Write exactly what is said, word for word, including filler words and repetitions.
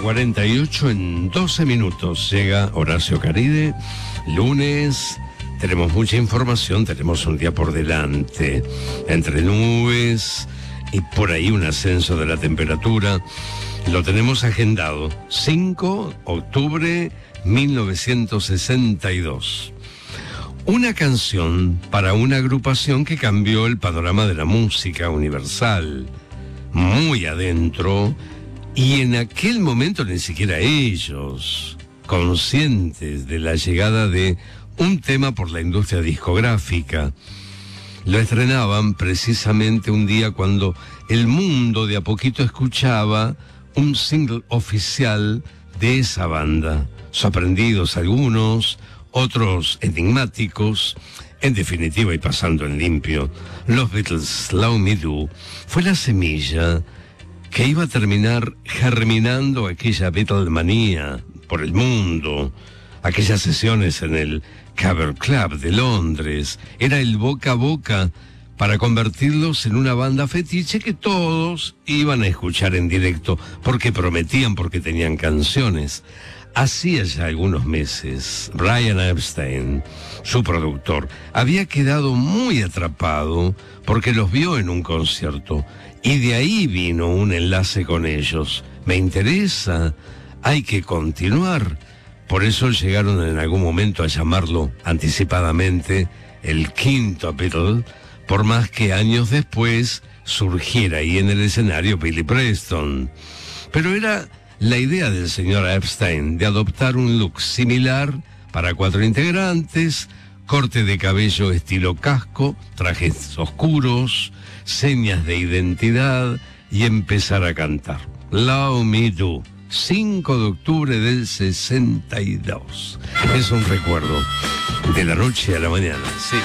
cuarenta y ocho, en doce minutos llega Horacio Caride. Lunes, tenemos mucha información, tenemos un día por delante, entre nubes y por ahí un ascenso de la temperatura. Lo tenemos agendado, cinco de octubre mil novecientos sesenta y dos. Una canción para una agrupación que cambió el panorama de la música universal, muy adentro, y en aquel momento ni siquiera ellos, conscientes de la llegada de un tema por la industria discográfica, lo estrenaban precisamente un día cuando el mundo de a poquito escuchaba un single oficial de esa banda, sorprendidos algunos, otros enigmáticos. En definitiva, y pasando en limpio, los Beatles' Love Me Do fue la semilla que iba a terminar germinando aquella Beatlemanía por el mundo, aquellas sesiones en el Cavern Club de Londres. Era el boca a boca para convertirlos en una banda fetiche que todos iban a escuchar en directo, porque prometían, porque tenían canciones. Hacía ya algunos meses, Brian Epstein, su productor, había quedado muy atrapado porque los vio en un concierto, y de ahí vino un enlace con ellos. Me interesa, hay que continuar. Por eso llegaron en algún momento a llamarlo anticipadamente el quinto Beatle, por más que años después surgiera ahí en el escenario Billy Preston. Pero era la idea del señor Epstein de adoptar un look similar para cuatro integrantes, corte de cabello estilo casco, trajes oscuros, señas de identidad, y empezar a cantar Love Me Do, cinco de octubre del sesenta y dos. Es un recuerdo de la noche a la mañana, sí.